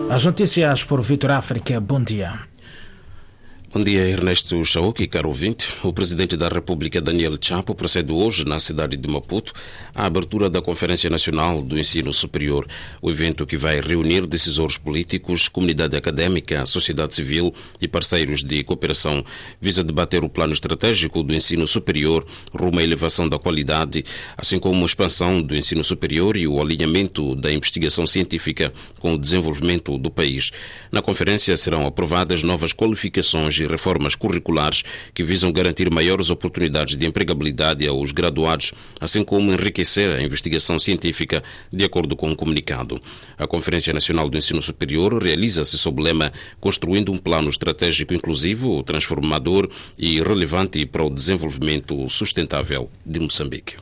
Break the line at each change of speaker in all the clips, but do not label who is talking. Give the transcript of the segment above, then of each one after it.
As notícias por Vitor África. Bom dia.
Bom dia, Ernesto Chauque, caro ouvinte. O Presidente da República, Daniel Chapo, procede hoje, na cidade de Maputo, à abertura da Conferência Nacional do Ensino Superior, o evento que vai reunir decisores políticos, comunidade académica, sociedade civil e parceiros de cooperação, visa debater o plano estratégico do ensino superior rumo à elevação da qualidade, assim como a expansão do ensino superior e o alinhamento da investigação científica com o desenvolvimento do país. Na conferência serão aprovadas novas qualificações e reformas curriculares que visam garantir maiores oportunidades de empregabilidade aos graduados, assim como enriquecer a investigação científica, de acordo com o comunicado. A Conferência Nacional do Ensino Superior realiza-se sob o lema Construindo um plano estratégico inclusivo, transformador e relevante para o desenvolvimento sustentável de Moçambique.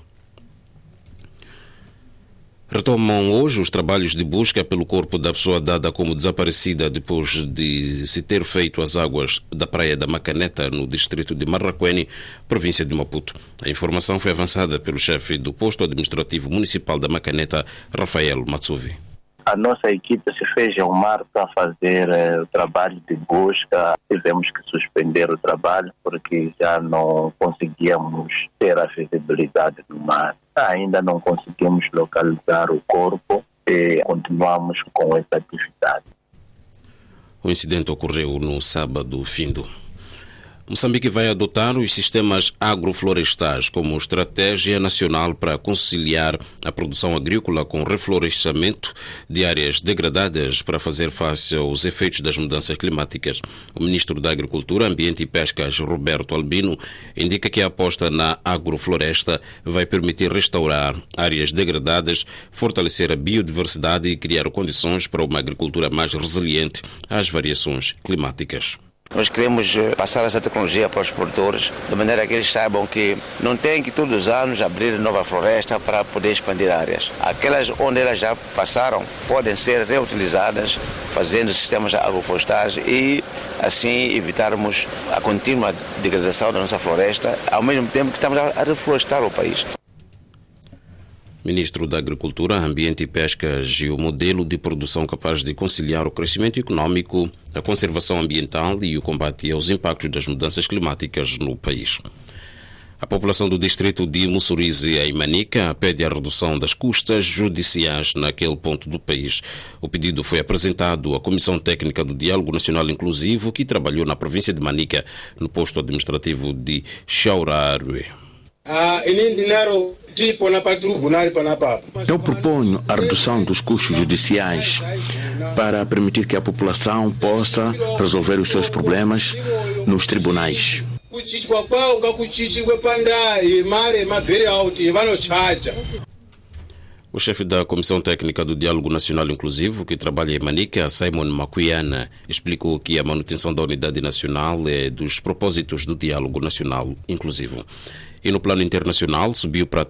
Retomam hoje os trabalhos de busca pelo corpo da pessoa dada como desaparecida depois de se ter feito às águas da praia da Macaneta, no distrito de Marraquene, província de Maputo. A informação foi avançada pelo chefe do posto administrativo municipal da Macaneta, Rafael Matsuvi.
A nossa equipe se fez ao mar para fazer o trabalho de busca. Tivemos que suspender o trabalho porque já não conseguíamos ter a visibilidade do mar. Ainda não conseguimos localizar o corpo e continuamos com essa atividade.
O incidente ocorreu no sábado findo. Moçambique vai adotar os sistemas agroflorestais como estratégia nacional para conciliar a produção agrícola com o reflorestamento de áreas degradadas para fazer face aos efeitos das mudanças climáticas. O ministro da Agricultura, Ambiente e Pescas, Roberto Albino, indica que a aposta na agrofloresta vai permitir restaurar áreas degradadas, fortalecer a biodiversidade e criar condições para uma agricultura mais resiliente às variações climáticas.
Nós queremos passar essa tecnologia para os produtores, de maneira que eles saibam que não tem que todos os anos abrir nova floresta para poder expandir áreas. Aquelas onde elas já passaram podem ser reutilizadas, fazendo sistemas agroflorestais e assim evitarmos a contínua degradação da nossa floresta, ao mesmo tempo que estamos a reflorestar o país.
Ministro da Agricultura, Ambiente e Pescas e o modelo de produção capaz de conciliar o crescimento econômico, a conservação ambiental e o combate aos impactos das mudanças climáticas no país. A população do distrito de Mussurize, em Manica, pede a redução das custas judiciais naquele ponto do país. O pedido foi apresentado à Comissão Técnica do Diálogo Nacional Inclusivo, que trabalhou na província de Manica, no posto administrativo de Chaurarue.
Eu proponho a redução dos custos judiciais para permitir que a população possa resolver os seus problemas nos tribunais.
O chefe da Comissão Técnica do Diálogo Nacional Inclusivo, que trabalha em Manica, Simon Macuiana, explicou que a manutenção da unidade nacional é dos propósitos do Diálogo Nacional Inclusivo. E no plano internacional, subiu para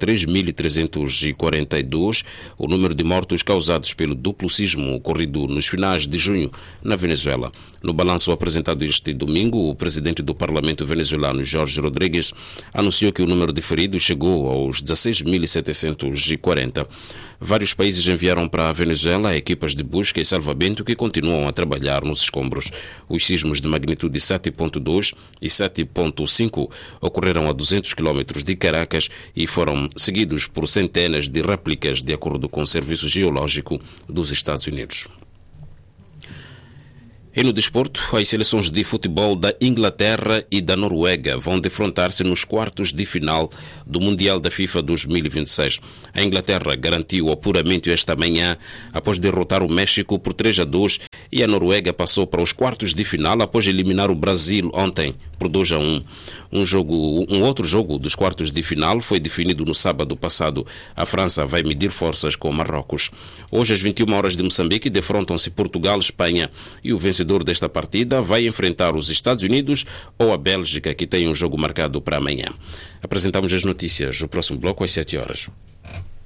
3.342 o número de mortos causados pelo duplo sismo ocorrido nos finais de junho na Venezuela. No balanço apresentado este domingo, o presidente do parlamento venezuelano, Jorge Rodrigues, anunciou que o número de feridos chegou aos 16.740. Vários países enviaram para a Venezuela equipas de busca e salvamento que continuam a trabalhar nos escombros. Os sismos de magnitude 7.2 e 7.5 ocorreram a 200 km de Caracas e foram seguidos por centenas de réplicas, de acordo com o Serviço Geológico dos Estados Unidos. E no desporto, as seleções de futebol da Inglaterra e da Noruega vão defrontar-se nos quartos de final do Mundial da FIFA 2026. A Inglaterra garantiu o apuramento esta manhã após derrotar o México por 3-2 e a Noruega passou para os quartos de final após eliminar o Brasil ontem por 2-1. Um outro jogo dos quartos de final foi definido no sábado passado. A França vai medir forças com Marrocos. Hoje, às 21 horas de Moçambique, defrontam-se Portugal e Espanha e o vencedor desta partida vai enfrentar os Estados Unidos ou a Bélgica, que tem um jogo marcado para amanhã. Apresentamos as notícias. O próximo bloco às 7 horas.